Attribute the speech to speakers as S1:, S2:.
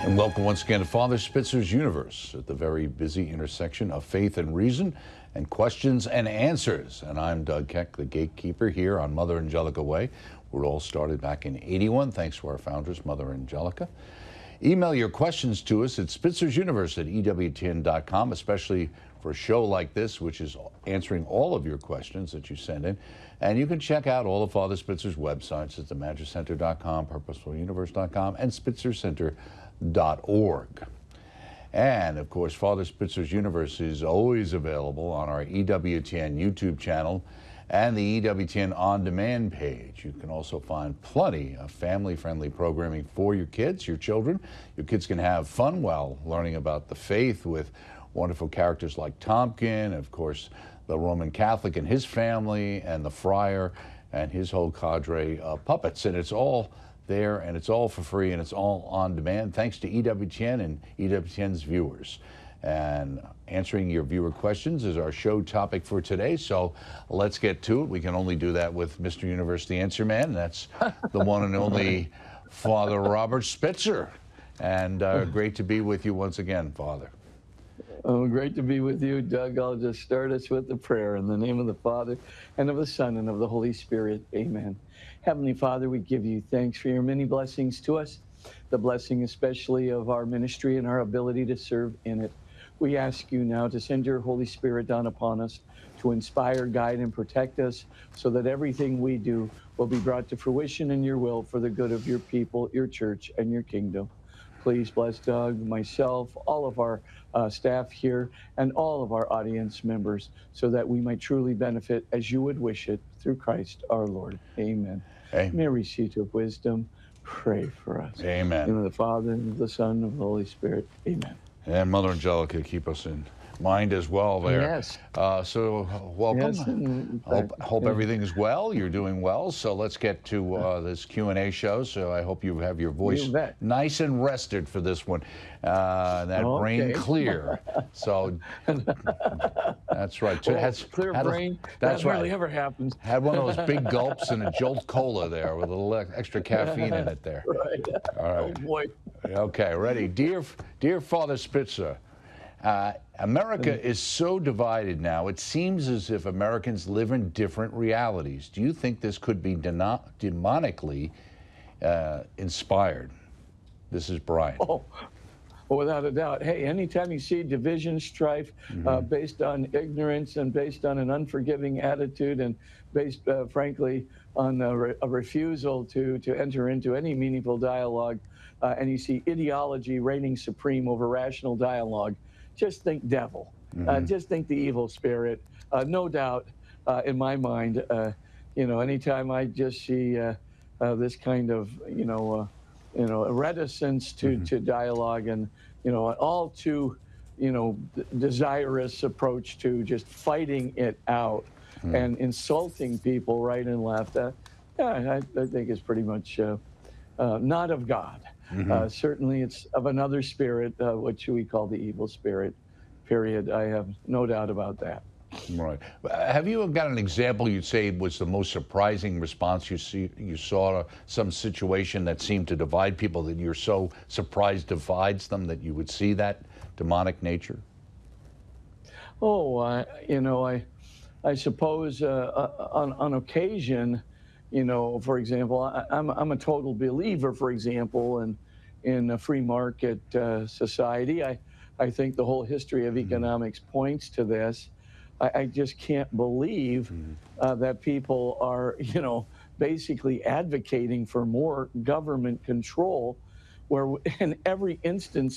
S1: And welcome once again to Father Spitzer's Universe, at the very busy intersection of faith and reason and questions and answers. And I'm Doug Keck, the gatekeeper here on Mother Angelica Way. We're all started back in '81, thanks to our founders, Mother Angelica. Email your questions to us at spitzer'suniverse@ewtn.com, especially for a show like this, which is answering all of your questions that you send in. And you can check out all of Father Spitzer's websites at themagiscenter.com, purposefuluniverse.com, and spitzercenter.org. And of course, Father Spitzer's Universe is always available on our EWTN YouTube channel and the EWTN On Demand page. You can also find plenty of family-friendly programming for your kids, your children. Your kids can have fun while learning about the faith with wonderful characters like Tompkin, of course, the Roman Catholic and his family, and the friar and his whole cadre of puppets. And it's all there, and it's all for free, and it's all on demand, thanks to EWTN and EWTN's viewers. And answering your viewer questions is our show topic for today, so let's get to it. We can only do that with Mr. Universe, the Answer Man. That's the one and only Father Robert Spitzer. And great to be with you once again, Father.
S2: Oh, great to be with you, Doug. I'll just start us with a prayer in the name of the Father, and of the Son, and of the Holy Spirit. Amen. Heavenly Father, we give you thanks for your many blessings to us, the blessing especially of our ministry and our ability to serve in it. We ask you now to send your Holy Spirit down upon us to inspire, guide, and protect us so that everything we do will be brought to fruition in your will for the good of your people, your church, and your kingdom. Please bless Doug, myself, all of our staff here, and all of our audience members so that we might truly benefit as you would wish it through Christ our Lord. Amen.
S1: Amen.
S2: Mary, seat of wisdom, pray for us.
S1: Amen.
S2: In the name of the Father, and of the Son, and of the Holy Spirit. Amen.
S1: And Mother Angelica, keep us in mind as well there.
S2: Yes.
S1: So welcome.
S2: Yes,
S1: Hope everything is well. You're doing well. So let's get to this Q&A show. So I hope you have your voice nice and rested for this one. That brain clear. So that's right.
S2: Well, clear brain.
S1: That's
S2: that
S1: right.
S2: Hardly ever happens.
S1: Had one of those big gulps and a Jolt Cola there with a little extra caffeine in it there.
S2: Right.
S1: All right.
S2: Oh boy.
S1: Okay, ready. Dear Father Spitzer, America is so divided now, it seems as if Americans live in different realities. Do you think this could be demonically inspired? This is Brian.
S2: Oh, without a doubt. Hey, anytime you see division, strife, based on ignorance and based on an unforgiving attitude and based, frankly, on a refusal to enter into any meaningful dialogue, and you see ideology reigning supreme over rational dialogue, just think devil. Just think the evil spirit. No doubt, in my mind, anytime I just see this kind of, a reticence to dialogue and, an all too, desirous approach to just fighting it out and insulting people right and left, I think is pretty much not of God. Certainly it's of another spirit, what we call the evil spirit, period. I have no doubt about that.
S1: Right. Have you got an example you'd say was the most surprising response you saw to some situation that seemed to divide people, that you're so surprised divides them, that you would see that demonic nature?
S2: Oh, I suppose on occasion, for example, I'm a total believer, for example, in a free market society. I think the whole history of economics points to this. I just can't believe that people are, basically advocating for more government control, where in every instance